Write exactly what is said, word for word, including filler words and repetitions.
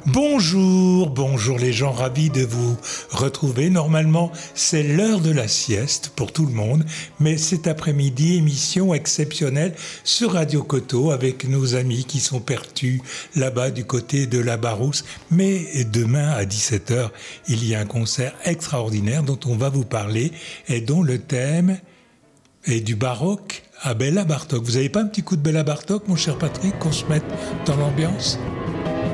Bonjour, bonjour les gens, ravis de vous retrouver. Normalement, c'est l'heure de la sieste pour tout le monde, mais cet après-midi, émission exceptionnelle sur Radio Coteau avec nos amis qui sont pertus là-bas du côté de la Barousse. Mais demain à dix-sept heures, il y a un concert extraordinaire dont on va vous parler et dont le thème est du baroque à Béla Bartók. Vous n'avez pas un petit coup de Béla Bartók, mon cher Patrick, qu'on se mette dans l'ambiance ?